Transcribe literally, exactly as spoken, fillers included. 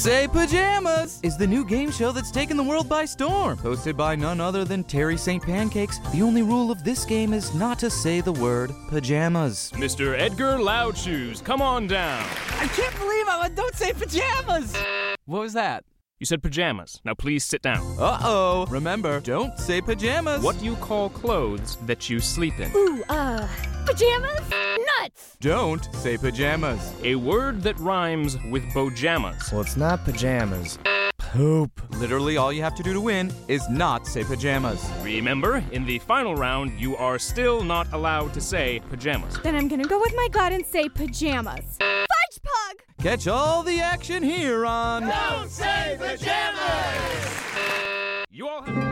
Say Pajamas is the new game show that's taken the world by storm. Hosted by none other than Terry Saint Pancakes. The only rule of this game is not to say the word pajamas. Mister Edgar Loudshoes, come on down. I can't believe I don't say pajamas. What was that? You said pajamas. Now please sit down. Uh-oh. Remember, don't say pajamas. What do you call clothes that you sleep in? Ooh, uh, pajamas? Nuts! Don't say pajamas. A word that rhymes with bojamas. Well, it's not pajamas. Poop. Literally all you have to do to win is not say pajamas. Remember, in the final round, you are still not allowed to say pajamas. Then I'm gonna go with my gut and say pajamas. Fudge Pug! Catch all the action here on Don't Say Pajamas! You all have...